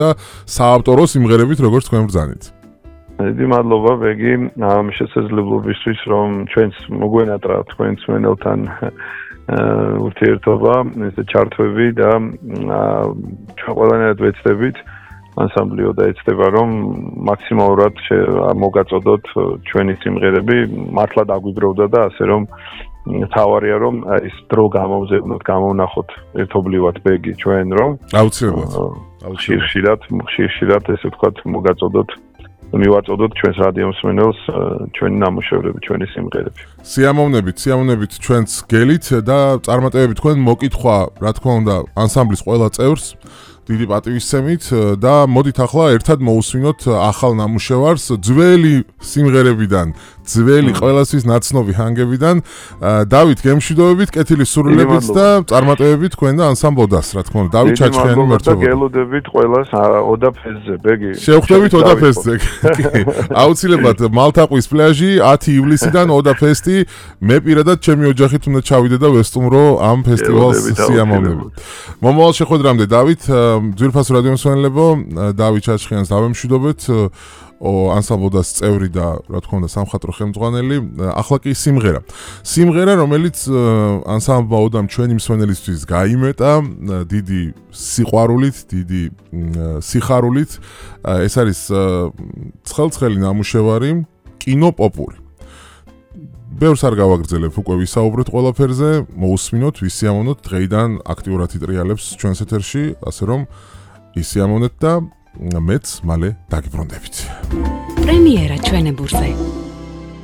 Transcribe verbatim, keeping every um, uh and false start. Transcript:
და საავტორო სიმღერებით როგორც თქვენ ბრძანით. დიდი მადლობა ბეგი ამ შესაძლებლობისთვის რომ ჩვენს მოგვენატრა თქვენს მენელთან ურთიერთობა ესე ჩართვები და ჩვენ ყველანაირად ვეცდებით ანსამბლიო და ეცდება რომ მაქსიმალურად მოგაწოდოთ ჩვენი სიმღერები მართლა დაგვიგროვდა და ასე რომ თავარია რომ ის დრო გამოვზებნოთ გამოვნახოთ ერთობლივად ბეგი ჩვენ რომ აუცილებლად ხშირად ხშირად ესე ვთქვათ მოგაწოდოთ მივაწოდოთ ჩვენს რადიო მსმენელს ჩვენი ნამუშევრები, ჩვენი სიმღერები. სიამოვნებით, სიამოვნებით ჩვენს გელით და წარმატებები თქვენ მოკითხვა, რა თქმა უნდა, ანსამბლის ყველა წევრს დიდი პატივისცემით და მოდით ახლა ერთად მოусვინოთ ახალ ნამუშევარს ძველი სიმღერებიდან, ძველი ყველასთვის ნაცნობი ჰანგებიდან. დავით, გემშვიდობებით, კეთილი სურვილებით და წარმატებებით თქვენ და ანსამბლოდას, რა თქმა უნდა, დავით ჩაჩხიანი მერთობა. გელოდებით ყველას ოდაფესზე, ბეგი. შევხვდებით ოდაფესზე. აუცილებლად მალთაყვის პლაჟი ათი ივლისიდან ოდაფესტი. მე პირადად ჩემი ოჯახით უნდა ჩავიდე და ვესტუმრო ამ ფესტივალს სიამოვნებით. მომავალ შეხვედრამდე დავით, ძვირფასო რადიო მსმენელებო, დავით ჩაჩხიანს დავემშვიდობეთ. o ანსამბლოდას წევრი და რა თქმა უნდა სამხატვრო ხელმძღვანელი. ახლა კი სიმღერა. სიმღერა, რომელიც ანსამბლმა ოდამ ჩვენი მსმენელისთვის გაიმეტა დიდი სიყვარულით, დიდი სიხარულით. ეს არის ცხელცხელი ნამუშევარი, კინოპოპური. ბევრს არ გავაგრძელებ, უკვე ვისაუბრეთ ყველაფერზე, მოусმინოთ, ვისიამოვნოთ, დღეიდან აქტიურად იტრიალებს ჩვენს ეთერში, ასე რომ ისიამოვნეთ და მეც მალე დაგიბრუნდებით. პრემიერა ჩვენებურზე.